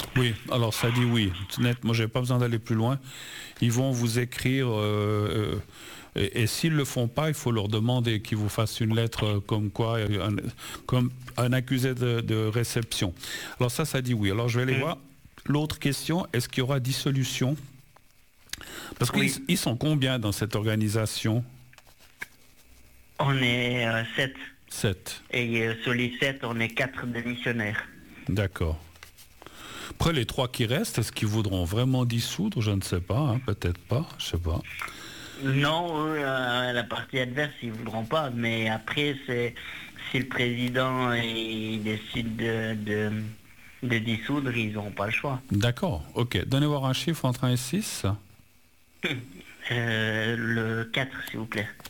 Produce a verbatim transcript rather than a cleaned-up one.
Oui, alors ça dit oui. Net, moi, j'ai pas besoin d'aller plus loin. Ils vont vous écrire, euh, euh, et, et s'ils le font pas, il faut leur demander qu'ils vous fassent une lettre euh, comme quoi, euh, un, comme un accusé de, de réception. Alors ça, ça dit oui. Alors je vais aller Mm. voir. L'autre question, est-ce qu'il y aura dissolution? Parce qu'ils Oui, ils sont combien dans cette organisation? on est euh, sept. Sept. Et euh, sur les sept, on est quatre démissionnaires. D'accord. Après les trois qui restent, est-ce qu'ils voudront vraiment dissoudre? Je ne sais pas, hein, peut-être pas, je sais pas. Non, eux, euh, la partie adverse, ils voudront pas. Mais après, c'est si le président il décide de, de, de dissoudre, ils n'auront pas le choix. D'accord, ok. Donnez-moi un chiffre entre un et six. Euh, le quatre, s'il vous plaît.